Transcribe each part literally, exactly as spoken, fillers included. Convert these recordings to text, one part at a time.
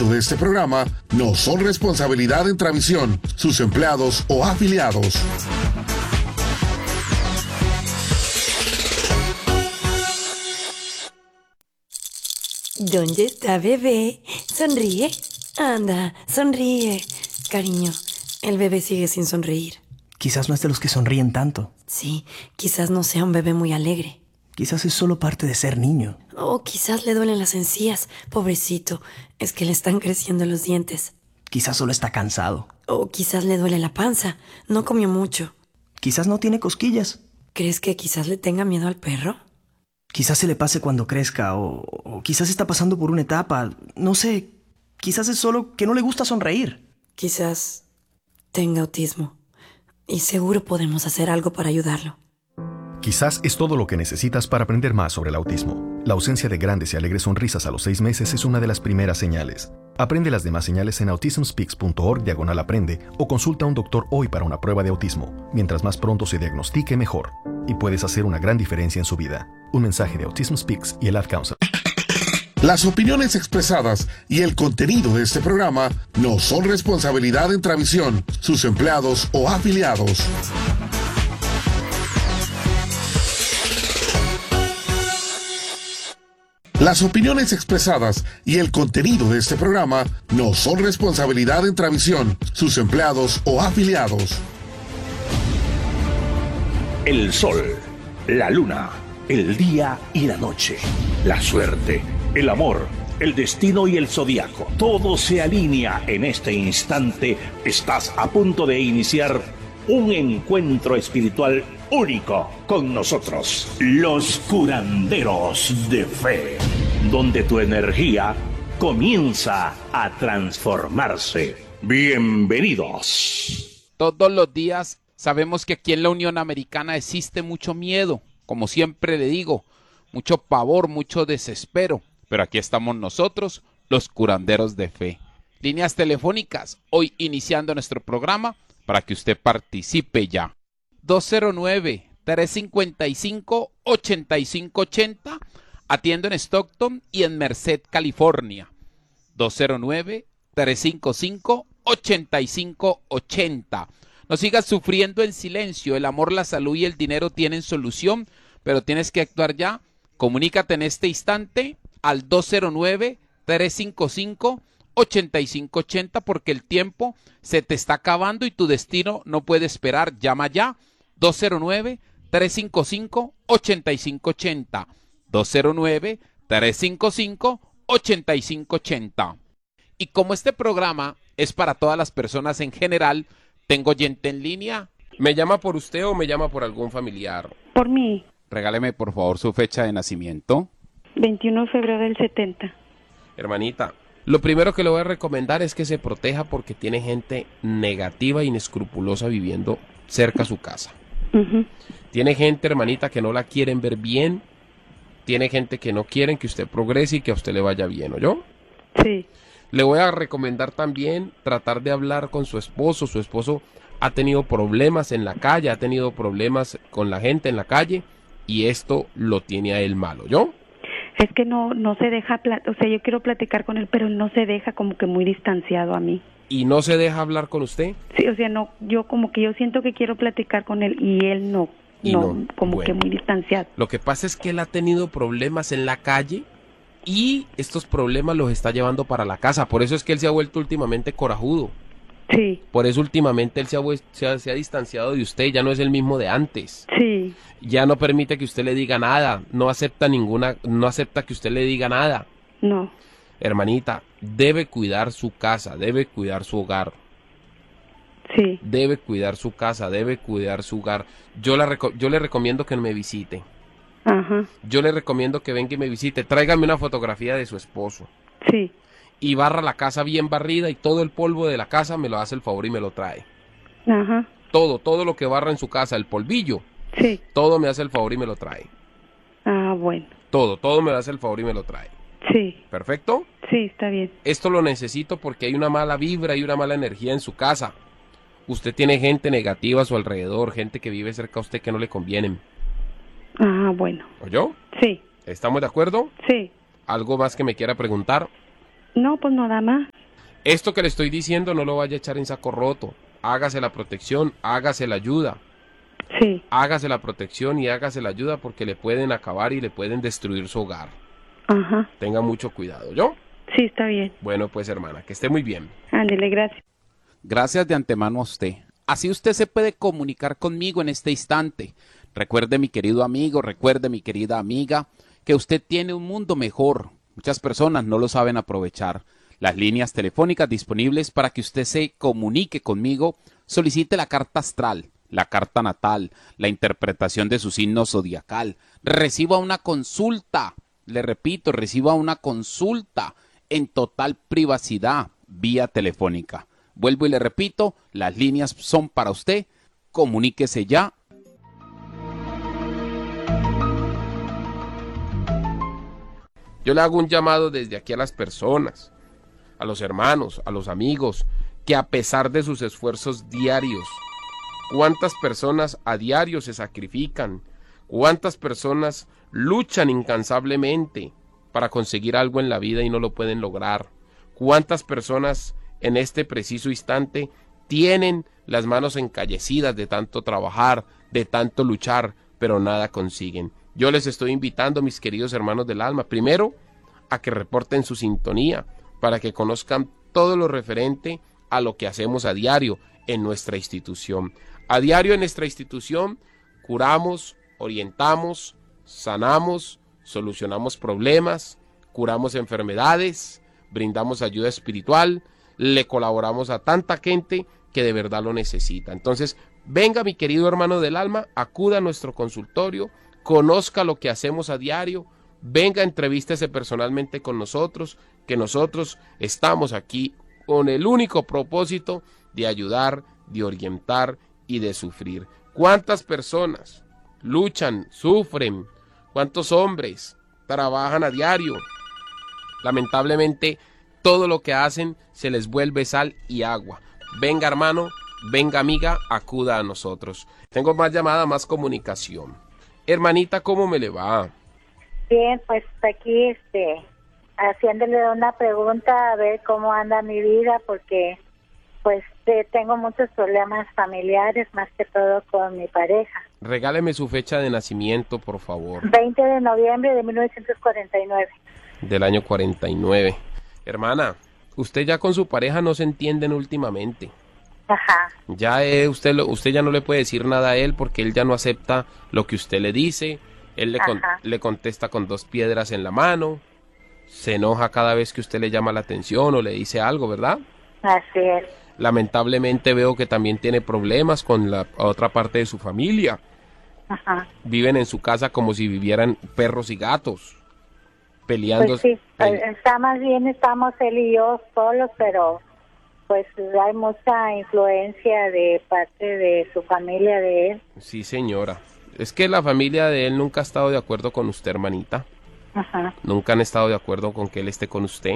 contenido de este programa no son responsabilidad de Intravisión, sus empleados o afiliados. ¿Dónde está bebé? Sonríe. Anda, sonríe. Cariño, el bebé sigue sin sonreír. Quizás no es de los que sonríen tanto. Sí, quizás no sea un bebé muy alegre. Quizás es solo parte de ser niño. O quizás le duelen las encías. Pobrecito, es que le están creciendo los dientes. Quizás solo está cansado. O quizás le duele la panza. No comió mucho. Quizás no tiene cosquillas. ¿Crees que quizás le tenga miedo al perro? Quizás se le pase cuando crezca, o, o quizás está pasando por una etapa. No sé, quizás es solo que no le gusta sonreír. Quizás tenga autismo. Y seguro podemos hacer algo para ayudarlo. Quizás es todo lo que necesitas para aprender más sobre el autismo. La ausencia de grandes y alegres sonrisas a los seis meses es una de las primeras señales. Aprende las demás señales en autismspeaks punto org diagonal aprende o consulta a un doctor hoy para una prueba de autismo. Mientras más pronto se diagnostique, mejor. Y puedes hacer una gran diferencia en su vida. Un mensaje de Autism Speaks y el Ad Council. Las opiniones expresadas y el contenido de este programa no son responsabilidad de Intravisión, sus empleados o afiliados. Las opiniones expresadas y el contenido de este programa no son responsabilidad de Intravisión, sus empleados o afiliados. El sol, la luna, el día y la noche, la suerte, el amor, el destino y el zodiaco. Todo se alinea en este instante. Estás a punto de iniciar un encuentro espiritual único con nosotros, los curanderos de fe, donde tu energía comienza a transformarse. Bienvenidos. Todos los días sabemos que aquí en la Unión Americana existe mucho miedo, como siempre le digo, mucho pavor, mucho desespero, pero aquí estamos nosotros, los curanderos de fe. Líneas telefónicas, hoy iniciando nuestro programa, para que usted participe ya. dos cero nueve, tres cinco cinco, ocho cinco ocho cero, atiendo en Stockton y en Merced, California. dos cero nueve, tres cinco cinco, ocho cinco ocho cero. No sigas sufriendo en silencio, el amor, la salud y el dinero tienen solución, pero tienes que actuar ya. Comunícate en este instante al dos cero nueve, tres cinco cinco, ocho cinco ocho cero porque el tiempo se te está acabando y tu destino no puede esperar. Llama ya. dos cero nueve, tres cinco cinco, ocho cinco ocho cero. dos cero nueve, tres cinco cinco, ocho cinco ocho cero. Y como este programa es para todas las personas en general, tengo oyente en línea. ¿Me llama por usted o me llama por algún familiar? Por mí. Regáleme por favor su fecha de nacimiento. veintiuno de febrero del setenta. Hermanita, lo primero que le voy a recomendar es que se proteja porque tiene gente negativa e inescrupulosa viviendo cerca a su casa. Uh-huh. Tiene gente, hermanita, que no la quieren ver bien. Tiene gente que no quieren que usted progrese y que a usted le vaya bien, ¿oyó? Sí. Le voy a recomendar también tratar de hablar con su esposo. Su esposo ha tenido problemas en la calle, ha tenido problemas con la gente en la calle y esto lo tiene a él malo, ¿yo? Es que no no se deja, o sea, yo quiero platicar con él, pero no se deja, como que muy distanciado a mí. ¿Y no se deja hablar con usted? Sí, o sea, no, yo como que yo siento que quiero platicar con él y él no, y no, no como bueno. que muy distanciado. Lo que pasa es que él ha tenido problemas en la calle y estos problemas los está llevando para la casa, por eso es que él se ha vuelto últimamente corajudo. Sí. Por eso últimamente él se ha, se ha, se ha distanciado de usted, ya no es el mismo de antes. Sí. Ya no permite que usted le diga nada, no acepta ninguna, no acepta que usted le diga nada. No. Hermanita, debe cuidar su casa, debe cuidar su hogar. Sí. Debe cuidar su casa, debe cuidar su hogar. Yo, la reco- yo le recomiendo que me visite. Ajá. Yo le recomiendo que venga y me visite. Tráigame una fotografía de su esposo. Sí. Y barra la casa bien barrida y todo el polvo de la casa me lo hace el favor y me lo trae. Ajá. Todo, todo lo que barra en su casa, el polvillo. Sí. Todo me hace el favor y me lo trae. Ah, bueno. Todo, todo me hace el favor y me lo trae. Sí. ¿Perfecto? Sí, está bien. Esto lo necesito porque hay una mala vibra y una mala energía en su casa. Usted tiene gente negativa a su alrededor, gente que vive cerca a usted que no le convienen. Ah, bueno. ¿Oyó? Sí. ¿Estamos de acuerdo? Sí. ¿Algo más que me quiera preguntar? No, pues nada más. Esto que le estoy diciendo no lo vaya a echar en saco roto. Hágase la protección, hágase la ayuda. Sí. Hágase la protección y hágase la ayuda porque le pueden acabar y le pueden destruir su hogar. Ajá. Tenga mucho cuidado, ¿yo? Sí, está bien. Bueno, pues hermana, que esté muy bien. Ándele, gracias. Gracias de antemano a usted. Así usted se puede comunicar conmigo en este instante. Recuerde, mi querido amigo, recuerde, mi querida amiga, que usted tiene un mundo mejor. Muchas personas no lo saben aprovechar. Las líneas telefónicas disponibles para que usted se comunique conmigo, solicite la carta astral, la carta natal, la interpretación de su signo zodiacal. Reciba una consulta, le repito, reciba una consulta en total privacidad vía telefónica. Vuelvo y le repito, las líneas son para usted. Comuníquese ya. Yo le hago un llamado desde aquí a las personas, a los hermanos, a los amigos, que a pesar de sus esfuerzos diarios, cuántas personas a diario se sacrifican, cuántas personas luchan incansablemente para conseguir algo en la vida y no lo pueden lograr, cuántas personas en este preciso instante tienen las manos encallecidas de tanto trabajar, de tanto luchar, pero nada consiguen. Yo les estoy invitando, mis queridos hermanos del alma, primero a que reporten su sintonía para que conozcan todo lo referente a lo que hacemos a diario en nuestra institución. A diario en nuestra institución curamos, orientamos, sanamos, solucionamos problemas, curamos enfermedades, brindamos ayuda espiritual, le colaboramos a tanta gente que de verdad lo necesita. Entonces, venga mi querido hermano del alma, acuda a nuestro consultorio, conozca lo que hacemos a diario, venga, entrevístese personalmente con nosotros, que nosotros estamos aquí con el único propósito de ayudar, de orientar y de sufrir. ¿Cuántas personas luchan, sufren? ¿Cuántos hombres trabajan a diario? Lamentablemente, todo lo que hacen se les vuelve sal y agua. Venga, hermano, venga, amiga, acuda a nosotros. Tengo más llamada, más comunicación. Hermanita, ¿cómo me le va? Bien, pues aquí este, haciéndole una pregunta a ver cómo anda mi vida, porque pues eh, tengo muchos problemas familiares, más que todo con mi pareja. Regáleme su fecha de nacimiento, por favor. veinte de noviembre de mil novecientos cuarenta y nueve. Del año cuarenta y nueve. Hermana, usted ya con su pareja no se entienden últimamente. Ajá. Ya eh, usted, lo, usted ya no le puede decir nada a él porque él ya no acepta lo que usted le dice. Él le, con, le contesta con dos piedras en la mano. Se enoja cada vez que usted le llama la atención o le dice algo, ¿verdad? Así es. Lamentablemente veo que también tiene problemas con la otra parte de su familia. Ajá. Viven en su casa como si vivieran perros y gatos, peleando. Pues sí, pues está más bien estamos él y yo solos, pero pues hay mucha influencia de parte de su familia de él. Sí, señora. Es que la familia de él nunca ha estado de acuerdo con usted, hermanita. Ajá. Nunca han estado de acuerdo con que él esté con usted.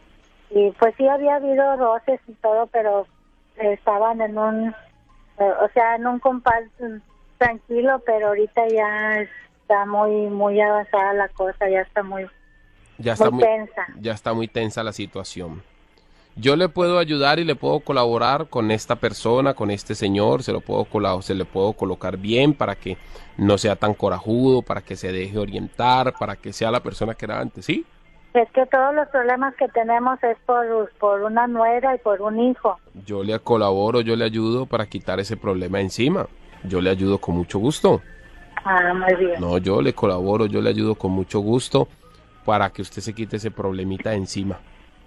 Y pues sí había habido roces y todo, pero estaban en un, o sea, en un compás tranquilo, pero ahorita ya está muy muy avanzada la cosa, ya está muy, ya está muy muy tensa. Ya está muy tensa la situación. Yo le puedo ayudar y le puedo colaborar con esta persona, con este señor, se lo puedo colaborar, se le puedo colocar bien para que no sea tan corajudo, para que se deje orientar, para que sea la persona que era antes, ¿sí? Es que todos los problemas que tenemos es por, por una nuera y por un hijo. Yo le colaboro, yo le ayudo para quitar ese problema encima. Yo le ayudo con mucho gusto. Ah, muy bien. No, yo le colaboro, yo le ayudo con mucho gusto para que usted se quite ese problemita de encima.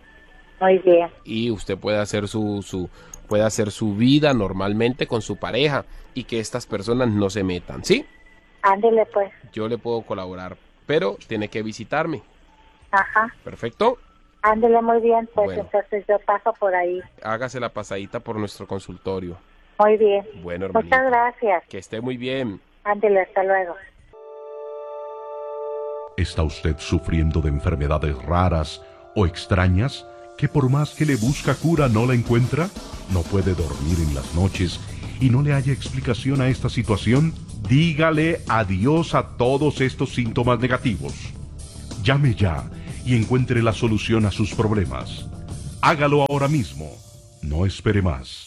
Muy bien. Y usted puede hacer su, su, puede hacer su vida normalmente con su pareja y que estas personas no se metan, ¿sí? Ándele pues. Yo le puedo colaborar, pero tiene que visitarme. Ajá. Perfecto. Ándele muy bien, pues Bueno. entonces yo paso por ahí. Hágase la pasadita por nuestro consultorio. Muy bien. Bueno, hermanito. Muchas gracias. Que esté muy bien. Ándele, hasta luego. ¿Está usted sufriendo de enfermedades raras o extrañas que por más que le busca cura no la encuentra? ¿No puede dormir en las noches y no le haya explicación a esta situación? Dígale adiós a todos estos síntomas negativos. Llame ya y encuentre la solución a sus problemas. Hágalo ahora mismo. No espere más.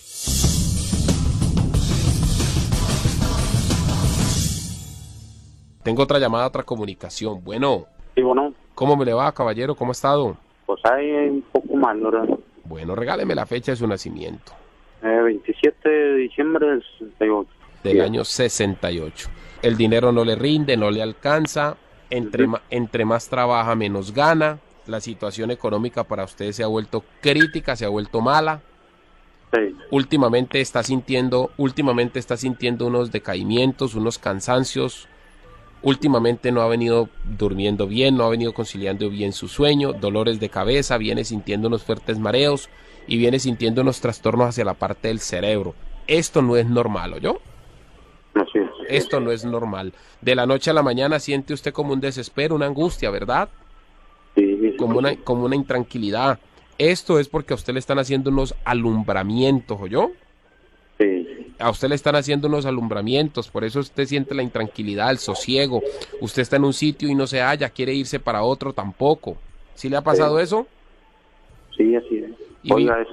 Tengo otra llamada, otra comunicación. Bueno. Sí, bueno. ¿Cómo me le va, caballero? ¿Cómo ha estado? Pues hay un poco mal, ¿verdad? Bueno, regáleme la fecha de su nacimiento. Eh, veintisiete de diciembre del sesenta y ocho. Del sí. Año sesenta y ocho. El dinero no le rinde, no le alcanza. Entre, sí. ma, entre más trabaja, menos gana. La situación económica para usted se ha vuelto crítica, se ha vuelto mala. Sí. Últimamente está sintiendo, últimamente está sintiendo unos decaimientos, unos cansancios. Últimamente no ha venido durmiendo bien, no ha venido conciliando bien su sueño, dolores de cabeza, viene sintiendo unos fuertes mareos y viene sintiendo unos trastornos hacia la parte del cerebro. Esto no es normal, ¿oyó? No, sí, sí, Esto sí. no es normal. De la noche a la mañana siente usted como un desespero, una angustia, ¿verdad? Sí, sí, como, sí. Una, como una intranquilidad. Esto es porque a usted le están haciendo unos alumbramientos, ¿oyó? Sí. A usted le están haciendo unos alumbramientos, por eso usted siente la intranquilidad, el sosiego. Usted está en un sitio y no se halla, quiere irse para otro tampoco. ¿Sí le ha pasado sí. eso? Sí, así es. Y Oiga, ¿es,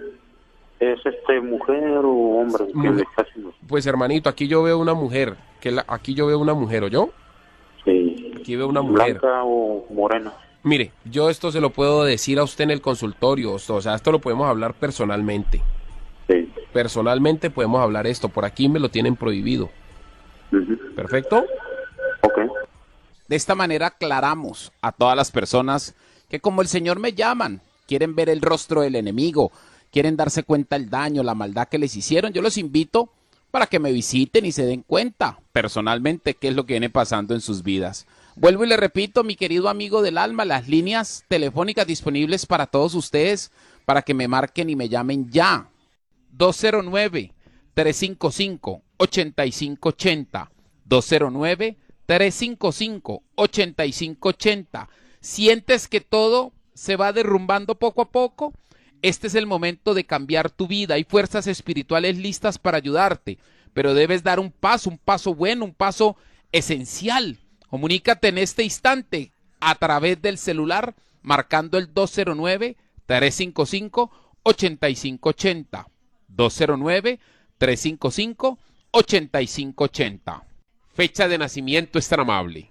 ¿es este mujer o hombre? Que Mujer. le está haciendo? Pues hermanito, aquí yo veo una mujer, que la, aquí yo veo una mujer, ¿oyó? Sí. Aquí veo una mujer. ¿Blanca o morena? Mire, yo esto se lo puedo decir a usted en el consultorio, o sea, esto lo podemos hablar personalmente. Sí. Personalmente podemos hablar esto, por aquí me lo tienen prohibido. Uh-huh. ¿Perfecto? Ok. De esta manera aclaramos a todas las personas que como el Señor me llaman, quieren ver el rostro del enemigo, quieren darse cuenta del daño, la maldad que les hicieron. Yo los invito para que me visiten y se den cuenta personalmente qué es lo que viene pasando en sus vidas. Vuelvo y le repito, mi querido amigo del alma, las líneas telefónicas disponibles para todos ustedes, para que me marquen y me llamen ya. dos cero nueve, tres cinco cinco, ocho cinco ocho cero. dos cero nueve, tres cinco cinco, ocho cinco ocho cero. ¿Sientes que todo se va derrumbando poco a poco? Este es el momento de cambiar tu vida. Hay fuerzas espirituales listas para ayudarte, pero debes dar un paso, un paso bueno, un paso esencial. Comunícate en este instante a través del celular marcando el dos cero nueve, tres cinco cinco, ocho cinco ocho cero. dos cero nueve, tres cinco cinco, ocho cinco ocho cero. Fecha de nacimiento es tan amable.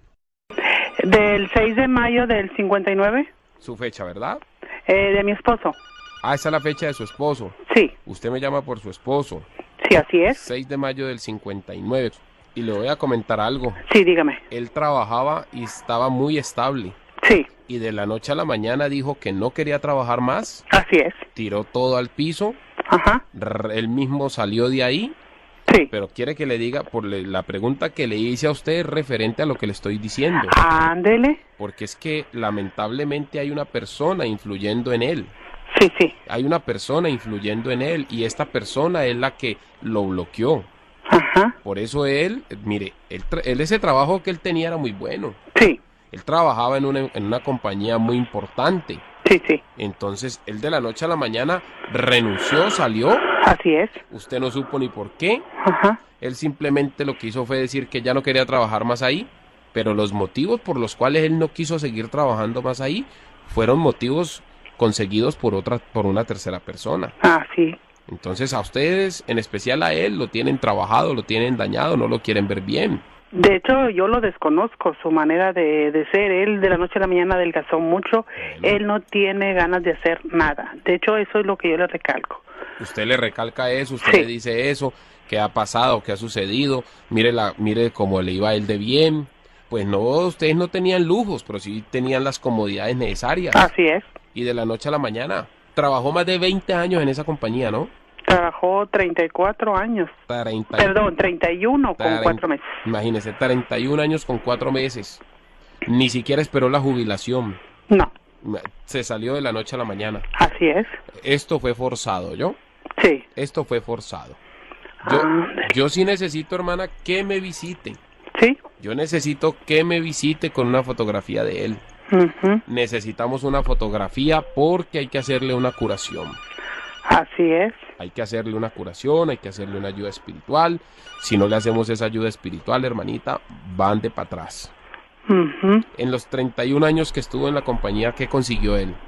Del seis de mayo del cincuenta y nueve. Su fecha, ¿verdad? Eh, de mi esposo. Ah, esa es la fecha de su esposo. Sí. Usted me llama por su esposo. Sí, así es. seis de mayo del cincuenta y nueve. Y le voy a comentar algo. Sí, dígame. Él trabajaba y estaba muy estable. Sí. Y de la noche a la mañana dijo que no quería trabajar más. Así es. Tiró todo al piso. Ajá. Él mismo salió de ahí. Sí. Pero quiere que le diga, por le, la pregunta que le hice a usted es referente a lo que le estoy diciendo. Ándele. Porque es que lamentablemente hay una persona influyendo en él. Sí, sí. Hay una persona influyendo en él y esta persona es la que lo bloqueó. Ajá. Por eso él, mire, él, él ese trabajo que él tenía era muy bueno. Sí. Él trabajaba en una, en una compañía muy importante. Sí, sí. Entonces, él de la noche a la mañana renunció, salió. Así es. Usted no supo ni por qué. Ajá. Él simplemente lo que hizo fue decir que ya no quería trabajar más ahí, pero los motivos por los cuales él no quiso seguir trabajando más ahí fueron motivos conseguidos por otra, por una tercera persona. Ah, sí. Entonces, a ustedes, en especial a él, lo tienen trabajado, lo tienen dañado, no lo quieren ver bien. De hecho, yo lo desconozco, su manera de, de ser. Él de la noche a la mañana adelgazó mucho. Bueno. Él no tiene ganas de hacer nada. De hecho, eso es lo que yo le recalco. Usted le recalca eso, usted sí. le dice eso, qué ha pasado, qué ha sucedido. Mire, la, mire cómo le iba a él de bien. Pues no, ustedes no tenían lujos, pero sí tenían las comodidades necesarias. Así es. Y de la noche a la mañana. Trabajó más de veinte años en esa compañía, ¿no? Trabajó treinta y cuatro años. treinta, Perdón, treinta y uno con treinta, cuatro meses. Imagínese, treinta y un años con cuatro meses. Ni siquiera esperó la jubilación. No. Se salió de la noche a la mañana. Así es. Esto fue forzado, ¿yo? Sí. Esto fue forzado. Yo, ah, yo sí necesito, hermana, que me visite. Sí. Yo necesito que me visite con una fotografía de él. Uh-huh. Necesitamos una fotografía porque hay que hacerle una curación. Así es. Hay que hacerle una curación, hay que hacerle una ayuda espiritual. Si no le hacemos esa ayuda espiritual, hermanita, van de para atrás. Ujú. En los treinta y un años que estuvo en la compañía, ¿qué consiguió él?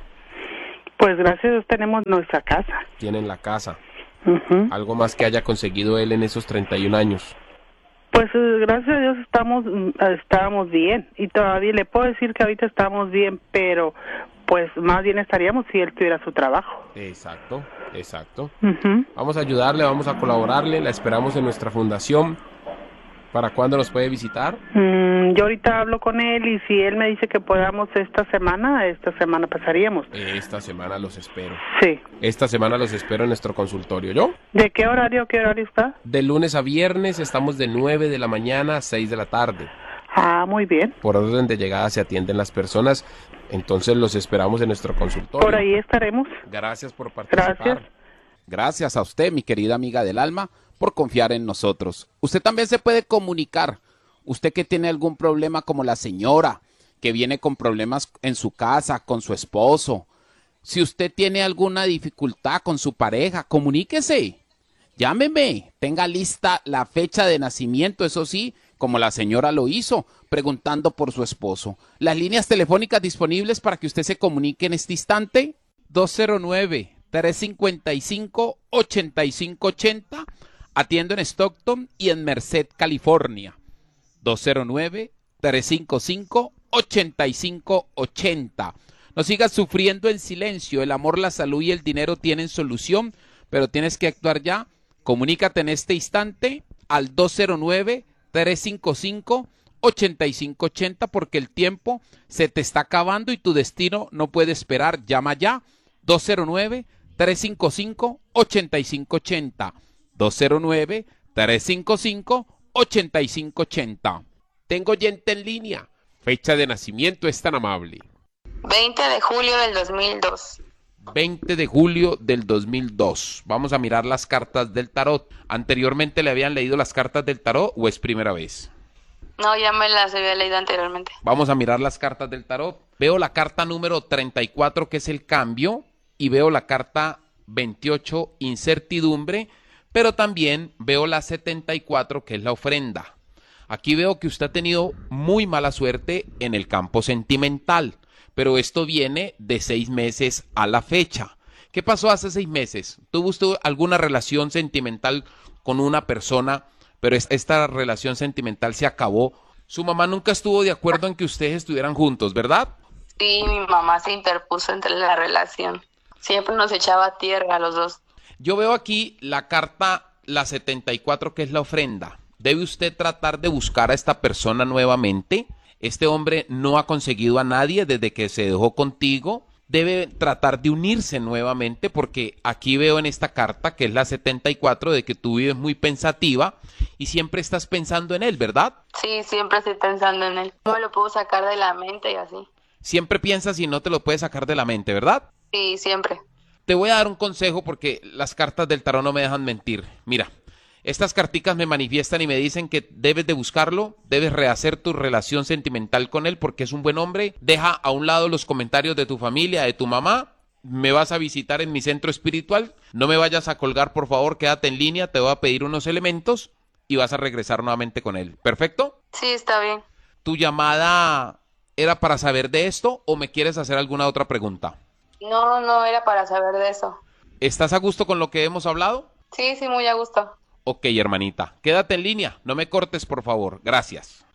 Pues gracias a Dios tenemos nuestra casa. Tienen la casa. Ujú. ¿Algo más que haya conseguido él en esos treinta y un años? Pues eh, gracias a Dios estamos mm, estábamos bien y todavía le puedo decir que ahorita estamos bien, pero pues más bien estaríamos si él tuviera su trabajo. Exacto, exacto. Ujú. Vamos a ayudarle, vamos a colaborarle, la esperamos en nuestra fundación. ¿Para cuándo nos puede visitar? Mm, yo ahorita hablo con él y si él me dice que podamos esta semana, esta semana pasaríamos. Esta semana los espero. Sí. Esta semana los espero en nuestro consultorio. ¿Yo? ¿De qué horario, qué horario está? De lunes a viernes estamos de nueve de la mañana a seis de la tarde. Ah, muy bien. Por orden de llegada se atienden las personas, entonces los esperamos en nuestro consultorio. Por ahí estaremos. Gracias por participar. Gracias. Gracias a usted, mi querida amiga del alma, por confiar en nosotros. Usted también se puede comunicar. Usted que tiene algún problema como la señora, que viene con problemas en su casa, con su esposo. Si usted tiene alguna dificultad con su pareja, comuníquese. Llámeme, tenga lista la fecha de nacimiento, eso sí, como la señora lo hizo, preguntando por su esposo. Las líneas telefónicas disponibles para que usted se comunique en este instante, dos cero nueve, tres cinco cinco, ocho cinco ocho cero, atiendo en Stockton y en Merced, California. dos cero nueve, tres cinco cinco, ocho cinco ocho cero. No sigas sufriendo en silencio, el amor, la salud y el dinero tienen solución, pero tienes que actuar ya. Comunícate en este instante al dos cero nueve, tres cinco cinco, ocho cinco ocho cero porque el tiempo se te está acabando y tu destino no puede esperar. Llama ya, dos cero nueve, tres cinco cinco, ocho cinco ocho cero, dos cero nueve, tres cinco cinco, ocho cinco ocho cero. Tengo oyente en línea. Fecha de nacimiento es tan amable. veinte de julio del dos mil dos. veinte de julio del dos mil dos. Vamos a mirar las cartas del tarot. ¿Anteriormente le habían leído las cartas del tarot o es primera vez? No, ya me las había leído anteriormente. Vamos a mirar las cartas del tarot. Veo la carta número treinta y cuatro, que es el cambio, y veo la carta veintiocho, incertidumbre, pero también veo la setenta y cuatro, que es la ofrenda. Aquí veo que usted ha tenido muy mala suerte en el campo sentimental, pero esto viene de seis meses a la fecha. ¿Qué pasó hace seis meses? ¿Tuvo usted alguna relación sentimental con una persona, pero esta relación sentimental se acabó? Su mamá nunca estuvo de acuerdo en que ustedes estuvieran juntos, ¿verdad? Sí, mi mamá se interpuso entre la relación. Siempre nos echaba tierra a los dos. Yo veo aquí la carta, la setenta y cuatro, que es la ofrenda. ¿Debe usted tratar de buscar a esta persona nuevamente? Este hombre no ha conseguido a nadie desde que se dejó contigo. Debe tratar de unirse nuevamente porque aquí veo en esta carta, que es la setenta y cuatro, de que tú vives muy pensativa y siempre estás pensando en él, ¿verdad? Sí, siempre estoy pensando en él. No me lo puedo sacar de la mente y así. Siempre piensas y no te lo puedes sacar de la mente, ¿verdad? Sí, siempre. Te voy a dar un consejo porque las cartas del tarot no me dejan mentir. Mira, estas carticas me manifiestan y me dicen que debes de buscarlo, debes rehacer tu relación sentimental con él porque es un buen hombre. Deja a un lado los comentarios de tu familia, de tu mamá. Me vas a visitar en mi centro espiritual. No me vayas a colgar, por favor, quédate en línea. Te voy a pedir unos elementos y vas a regresar nuevamente con él. ¿Perfecto? Sí, está bien. ¿Tu llamada era para saber de esto o me quieres hacer alguna otra pregunta? No, no era para saber de eso. ¿Estás a gusto con lo que hemos hablado? Sí, sí, muy a gusto. Ok, hermanita, quédate en línea, no me cortes, por favor, gracias.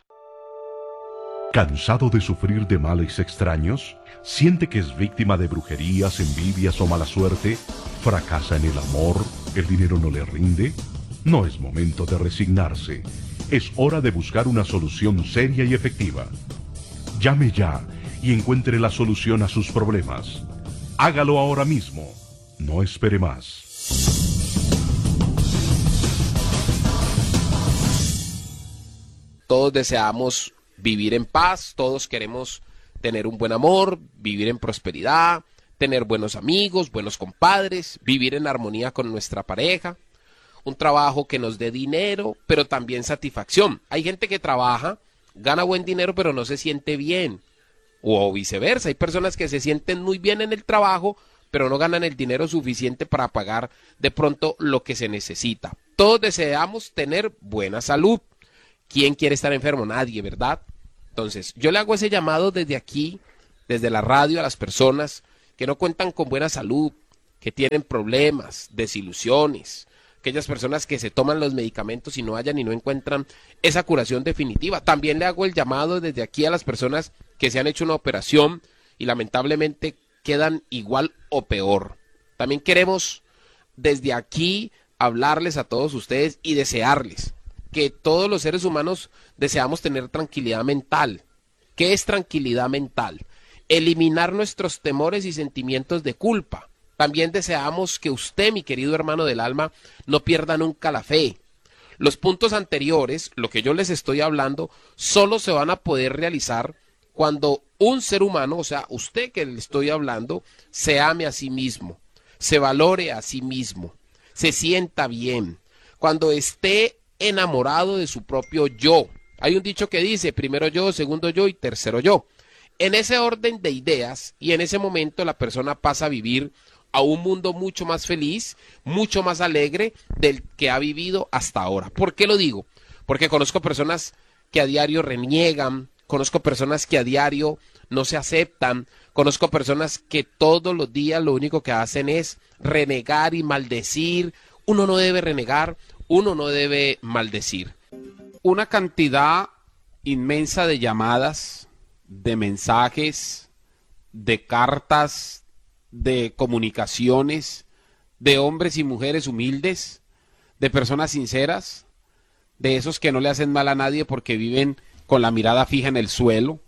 ¿Cansado de sufrir de males extraños? ¿Siente que es víctima de brujerías, envidias o mala suerte? ¿Fracasa en el amor? ¿El dinero no le rinde? No es momento de resignarse. Es hora de buscar una solución seria y efectiva. Llame ya y encuentre la solución a sus problemas. Hágalo ahora mismo. No espere más. Todos deseamos vivir en paz, todos queremos tener un buen amor, vivir en prosperidad, tener buenos amigos, buenos compadres, vivir en armonía con nuestra pareja, un trabajo que nos dé dinero, pero también satisfacción. Hay gente que trabaja, gana buen dinero, pero no se siente bien, o viceversa. Hay personas que se sienten muy bien en el trabajo, pero no ganan el dinero suficiente para pagar de pronto lo que se necesita. Todos deseamos tener buena salud. ¿Quién quiere estar enfermo? Nadie, ¿verdad? Entonces, yo le hago ese llamado desde aquí, desde la radio, a las personas que no cuentan con buena salud, que tienen problemas, desilusiones, aquellas personas que se toman los medicamentos y no hallan y no encuentran esa curación definitiva. También le hago el llamado desde aquí a las personas que se han hecho una operación y lamentablemente quedan igual o peor. También queremos desde aquí hablarles a todos ustedes y desearles que todos los seres humanos deseamos tener tranquilidad mental. ¿Qué es tranquilidad mental? Eliminar nuestros temores y sentimientos de culpa. También deseamos que usted, mi querido hermano del alma, no pierda nunca la fe. Los puntos anteriores, lo que yo les estoy hablando, solo se van a poder realizar cuando un ser humano, o sea, usted que le estoy hablando, se ame a sí mismo, se valore a sí mismo, se sienta bien, cuando esté enamorado de su propio yo. Hay un dicho que dice, primero yo, segundo yo y tercero yo. En ese orden de ideas y en ese momento la persona pasa a vivir a un mundo mucho más feliz, mucho más alegre del que ha vivido hasta ahora. ¿Por qué lo digo? Porque conozco personas que a diario reniegan, conozco personas que a diario no se aceptan, conozco personas que todos los días lo único que hacen es renegar y maldecir. Uno no debe renegar, uno no debe maldecir. Una cantidad inmensa de llamadas, de mensajes, de cartas, de comunicaciones, de hombres y mujeres humildes, de personas sinceras, de esos que no le hacen mal a nadie porque viven con la mirada fija en el suelo.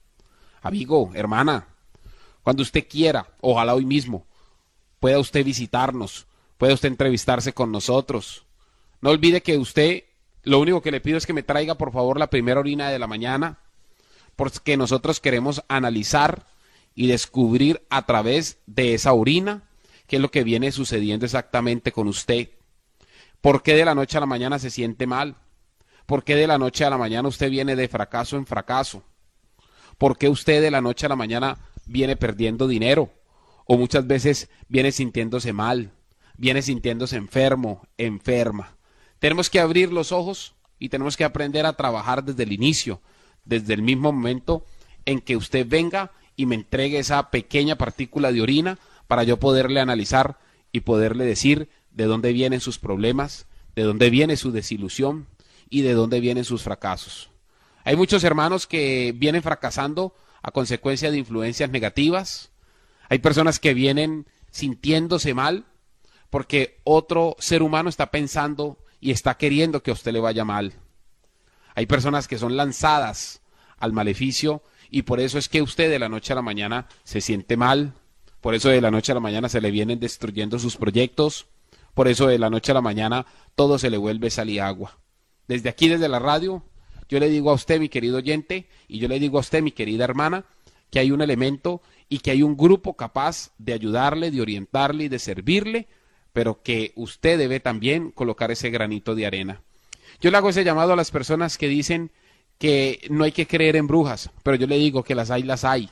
Amigo, hermana, cuando usted quiera, ojalá hoy mismo, pueda usted visitarnos, pueda usted entrevistarse con nosotros. No olvide que usted, lo único que le pido es que me traiga por favor la primera orina de la mañana, porque nosotros queremos analizar y descubrir a través de esa orina qué es lo que viene sucediendo exactamente con usted. ¿Por qué de la noche a la mañana se siente mal? ¿Por qué de la noche a la mañana usted viene de fracaso en fracaso? ¿Por qué usted de la noche a la mañana viene perdiendo dinero? O muchas veces viene sintiéndose mal, viene sintiéndose enfermo, enferma. Tenemos que abrir los ojos y tenemos que aprender a trabajar desde el inicio, desde el mismo momento en que usted venga y me entregue esa pequeña partícula de orina para yo poderle analizar y poderle decir de dónde vienen sus problemas, de dónde viene su desilusión y de dónde vienen sus fracasos. Hay muchos hermanos que vienen fracasando a consecuencia de influencias negativas. Hay personas que vienen sintiéndose mal porque otro ser humano está pensando y está queriendo que a usted le vaya mal. Hay personas que son lanzadas al maleficio y por eso es que usted de la noche a la mañana se siente mal, por eso de la noche a la mañana se le vienen destruyendo sus proyectos, por eso de la noche a la mañana todo se le vuelve sal y agua. Desde aquí, desde la radio, yo le digo a usted, mi querido oyente, y yo le digo a usted, mi querida hermana, que hay un elemento y que hay un grupo capaz de ayudarle, de orientarle y de servirle, pero que usted debe también colocar ese granito de arena. Yo le hago ese llamado a las personas que dicen que no hay que creer en brujas, pero yo le digo que las hay, las hay.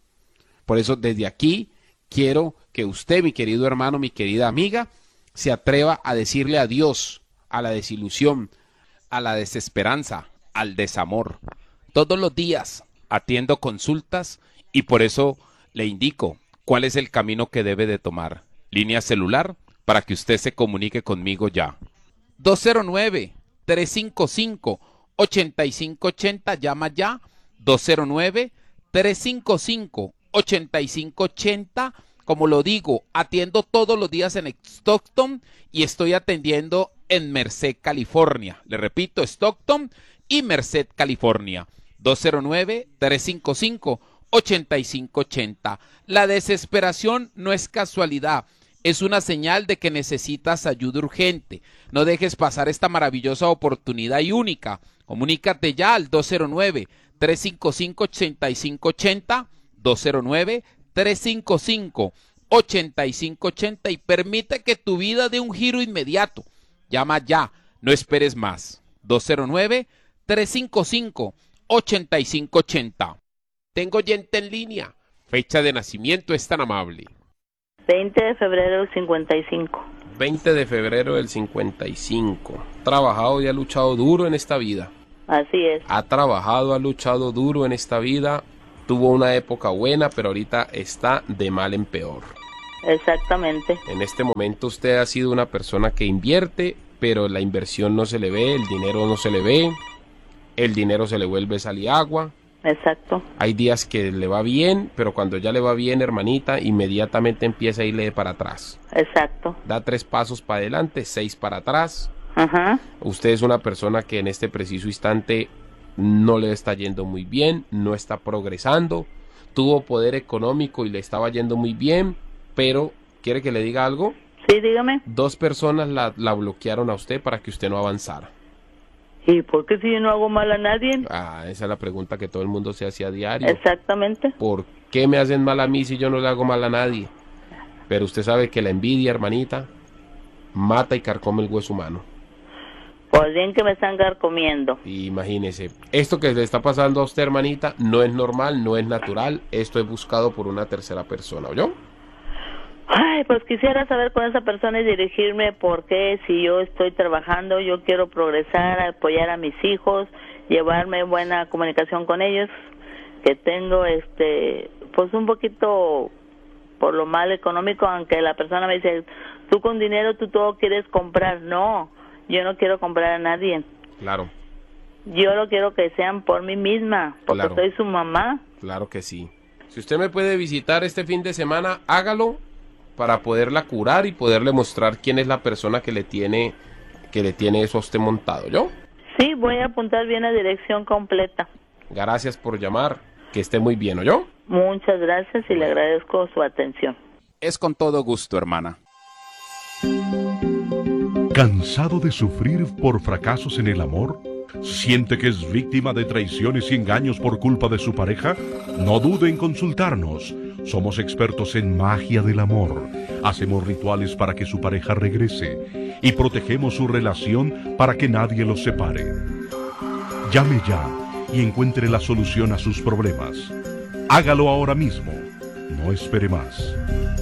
Por eso desde aquí quiero que usted, mi querido hermano, mi querida amiga, se atreva a decirle adiós a la desilusión, a la desesperanza, al desamor. Todos los días atiendo consultas y por eso le indico cuál es el camino que debe de tomar. Línea celular para que usted se comunique conmigo ya. dos cero nueve, tres cinco cinco, ocho cinco ocho cero, llama ya. dos cero nueve, tres cinco cinco, ocho cinco ocho cero. Como lo digo, atiendo todos los días en Stockton y estoy atendiendo en Merced, California. Le repito, Stockton y Merced, California. dos cero nueve, tres cinco cinco, ocho cinco ocho cero. La desesperación no es casualidad, es una señal de que necesitas ayuda urgente. No dejes pasar esta maravillosa oportunidad y única. Comunícate ya al dos cero nueve, tres cinco cinco, ocho cinco ocho cero, dos cero nueve, tres cinco cinco, ocho cinco ocho cero y permite que tu vida dé un giro inmediato. Llama ya, no esperes más. dos cero nueve, tres cinco cinco, ocho cinco ocho cero. Tengo oyente en línea. Fecha de nacimiento es tan amable. veinte de febrero del cincuenta y cinco. veinte de febrero del cincuenta y cinco. Trabajado y ha luchado duro en esta vida. Así es. Ha trabajado, ha luchado duro en esta vida, tuvo una época buena, pero ahorita está de mal en peor. Exactamente. En este momento usted ha sido una persona que invierte, pero la inversión no se le ve, el dinero no se le ve, el dinero se le vuelve sal y agua. Exacto. Hay días que le va bien, pero cuando ya le va bien, hermanita, inmediatamente empieza a irle para atrás. Exacto. Da tres pasos para adelante, seis para atrás. Ajá. Usted es una persona que en este preciso instante no le está yendo muy bien, no está progresando, tuvo poder económico y le estaba yendo muy bien, pero ¿quiere que le diga algo? Sí, dígame. Dos personas la, la bloquearon a usted para que usted no avanzara. ¿Y por qué si yo no hago mal a nadie? Ah, esa es la pregunta que todo el mundo se hace a diario. Exactamente. ¿Por qué me hacen mal a mí si yo no le hago mal a nadie? Pero usted sabe que la envidia, hermanita, mata y carcome el hueso humano. Pues bien que me están carcomiendo. Imagínese, esto que le está pasando a usted, hermanita, no es normal, no es natural, esto es buscado por una tercera persona, ¿oyó? Ay, pues quisiera saber con esa persona y dirigirme porque si yo estoy trabajando, yo quiero progresar, apoyar a mis hijos, llevarme buena comunicación con ellos, que tengo este, pues un poquito por lo mal económico, aunque la persona me dice, tú con dinero tú todo quieres comprar. No, yo no quiero comprar a nadie. Claro. Yo lo quiero que sean por mí misma, porque Claro. soy su mamá. Claro que sí. Si usted me puede visitar este fin de semana, hágalo para poderla curar y poderle mostrar quién es la persona que le tiene que le tiene eso a usted montado, ¿yo? Sí, voy a apuntar bien la dirección completa. Gracias por llamar, que esté muy bien, ¿oyó? Muchas gracias y le agradezco su atención. Es con todo gusto, hermana. ¿Cansado de sufrir por fracasos en el amor? ¿Siente que es víctima de traiciones y engaños por culpa de su pareja? No dude en consultarnos. Somos expertos en magia del amor. Hacemos rituales para que su pareja regrese y protegemos su relación para que nadie los separe. Llame ya y encuentre la solución a sus problemas. Hágalo ahora mismo. No espere más.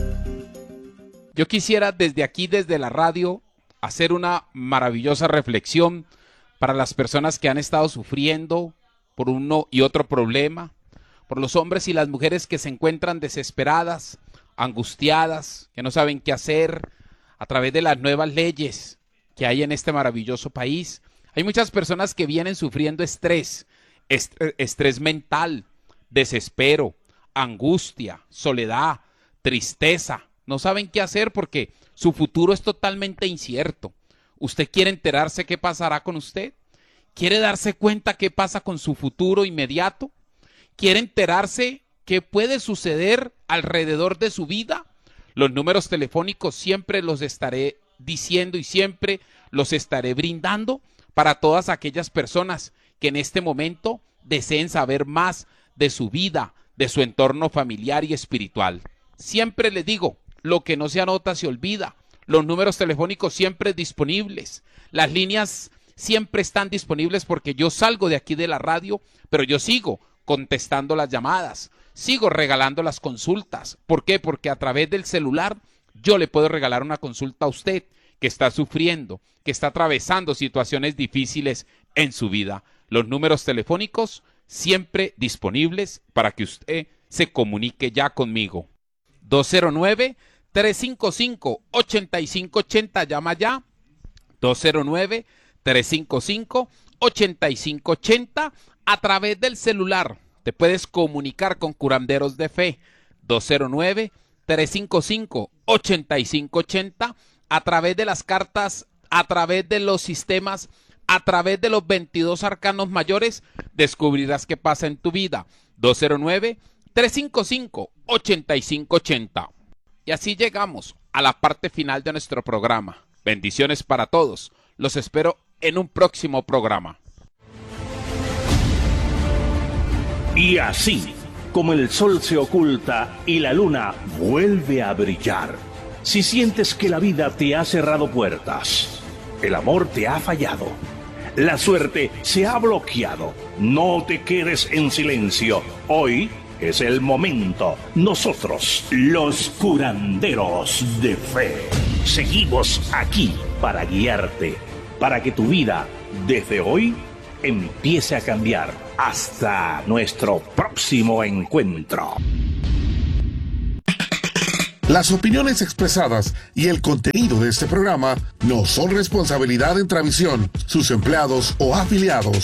Yo quisiera desde aquí, desde la radio, hacer una maravillosa reflexión para las personas que han estado sufriendo por uno y otro problema, por los hombres y las mujeres que se encuentran desesperadas, angustiadas, que no saben qué hacer a través de las nuevas leyes que hay en este maravilloso país. Hay muchas personas que vienen sufriendo estrés, est- estrés mental, desespero, angustia, soledad, tristeza. No saben qué hacer porque su futuro es totalmente incierto. ¿Usted quiere enterarse qué pasará con usted? ¿Quiere darse cuenta qué pasa con su futuro inmediato? ¿Quiere enterarse qué puede suceder alrededor de su vida? Los números telefónicos siempre los estaré diciendo y siempre los estaré brindando para todas aquellas personas que en este momento deseen saber más de su vida, de su entorno familiar y espiritual. Siempre les digo, lo que no se anota se olvida. Los números telefónicos siempre disponibles. Las líneas siempre están disponibles porque yo salgo de aquí de la radio, pero yo sigo contestando las llamadas, sigo regalando las consultas. ¿Por qué? Porque a través del celular yo le puedo regalar una consulta a usted que está sufriendo, que está atravesando situaciones difíciles en su vida. Los números telefónicos siempre disponibles para que usted se comunique ya conmigo. dos cero nueve, tres cinco cinco, ocho cinco ocho cero, llama ya. dos cero nueve, tres cinco cinco, ocho cinco ocho cero. A través del celular te puedes comunicar con Curanderos de Fe. dos cero nueve, tres cinco cinco, ocho cinco ocho cero. A través de las cartas, a través de los sistemas, a través de los veintidós arcanos mayores, descubrirás qué pasa en tu vida. dos cero nueve, tres cinco cinco, ocho cinco ocho cero. Y así llegamos a la parte final de nuestro programa. Bendiciones para todos. Los espero en un próximo programa. Y así, como el sol se oculta y la luna vuelve a brillar, si sientes que la vida te ha cerrado puertas, el amor te ha fallado, la suerte se ha bloqueado, no te quedes en silencio. Hoy es el momento. Nosotros, los curanderos de fe, seguimos aquí para guiarte, para que tu vida, desde hoy, empiece a cambiar. Hasta nuestro próximo encuentro. Las opiniones expresadas y el contenido de este programa no son responsabilidad de Entravisión, sus empleados o afiliados.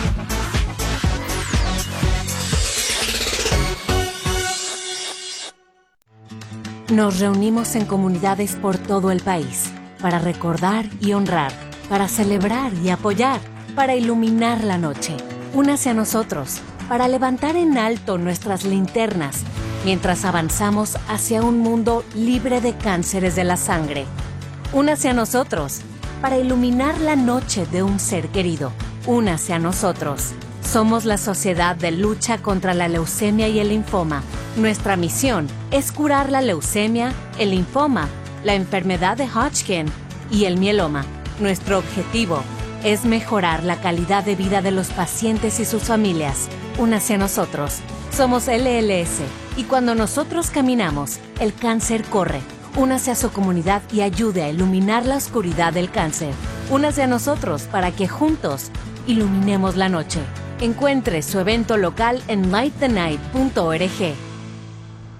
Nos reunimos en comunidades por todo el país para recordar y honrar, para celebrar y apoyar, para iluminar la noche. Únase a nosotros para levantar en alto nuestras linternas mientras avanzamos hacia un mundo libre de cánceres de la sangre. Únase a nosotros para iluminar la noche de un ser querido. Únase a nosotros. Somos la Sociedad de Lucha contra la Leucemia y el Linfoma. Nuestra misión es curar la leucemia, el linfoma, la enfermedad de Hodgkin y el mieloma. Nuestro objetivo es mejorar la calidad de vida de los pacientes y sus familias. Únase a nosotros. Somos L L S y cuando nosotros caminamos, el cáncer corre. Únase a su comunidad y ayude a iluminar la oscuridad del cáncer. Únase a nosotros para que juntos iluminemos la noche. Encuentre su evento local en light the night punto org.